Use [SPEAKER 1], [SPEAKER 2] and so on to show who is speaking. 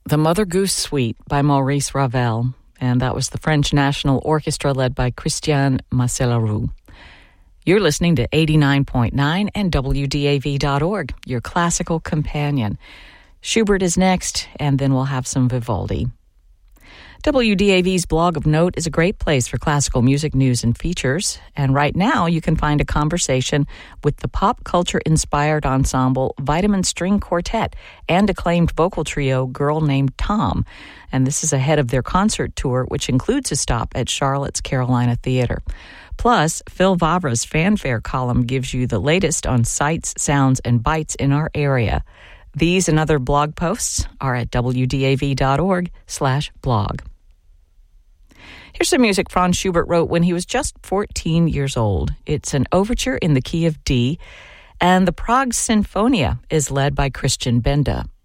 [SPEAKER 1] The Mother Goose Suite by Maurice Ravel, and that was the French National Orchestra led by Christian Macellaro. You're listening to 89.9 and WDAV.org, your classical companion. Schubert is next, and then we'll have some Vivaldi. WDAV's Blog of Note is a great place for classical music news and features, and right now you can find a conversation with the pop culture-inspired ensemble Vitamin String Quartet and acclaimed vocal trio Girl Named Tom, and this is ahead of their concert tour, which includes a stop at Charlotte's Carolina Theater. Plus, Phil Vavra's fanfare column gives you the latest on sights, sounds, and bites in our area. These and other blog posts are at wdav.org/blog. Here's some music Franz Schubert wrote when he was just 14 years old. It's an overture in the key of D, and the Prague Sinfonia is led by Christian Benda.